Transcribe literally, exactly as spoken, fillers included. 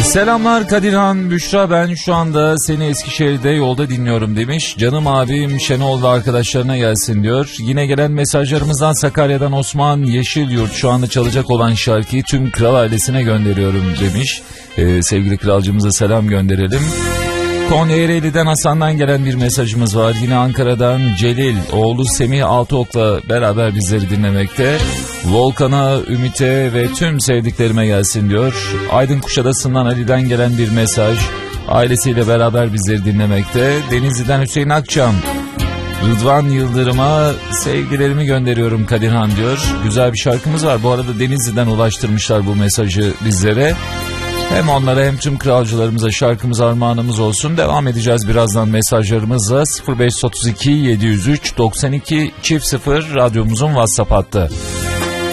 Selamlar Kadirhan, Büşra ben şu anda seni Eskişehir'de yolda dinliyorum demiş. Canım abim Şenol ve arkadaşlarına gelsin diyor. Yine gelen mesajlarımızdan Sakarya'dan Osman Yeşilyurt şu anda çalacak olan şarkıyı tüm kral ailesine gönderiyorum demiş. Ee, sevgili kralcımıza selam gönderelim. Konya Ereğli'den Hasan'dan gelen bir mesajımız var. Yine Ankara'dan Celil, oğlu Semih Altıok'la beraber bizleri dinlemekte. Volkan'a, Ümit'e ve tüm sevdiklerime gelsin diyor. Aydın Kuşadası'ndan Ali'den gelen bir mesaj. Ailesiyle beraber bizleri dinlemekte. Denizli'den Hüseyin Akçam, Rıdvan Yıldırım'a sevgilerimi gönderiyorum Kadirhan diyor. Güzel bir şarkımız var. Bu arada Denizli'den ulaştırmışlar bu mesajı bizlere. Hem onlara hem tüm kralcılarımıza şarkımız armağanımız olsun. Devam edeceğiz birazdan mesajlarımızla. sıfır beş otuz iki yedi yüz üç doksan iki çift sıfır radyomuzun WhatsApp hattı.